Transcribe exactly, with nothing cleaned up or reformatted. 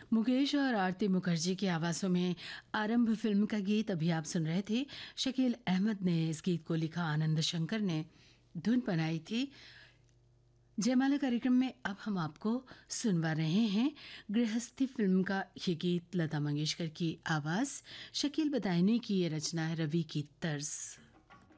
मुकेश और आरती मुखर्जी की आवाज़ों में आरंभ फिल्म का गीत अभी आप सुन रहे थे। शकील अहमद ने इस गीत को लिखा, आनंद शंकर ने धुन बनाई थी। जयमाला कार्यक्रम में अब हम आपको सुनवा रहे हैं गृहस्थी फिल्म का ये गीत, लता मंगेशकर की आवाज़, शकील बदायूनी की ये रचना है, रवि की तर्ज।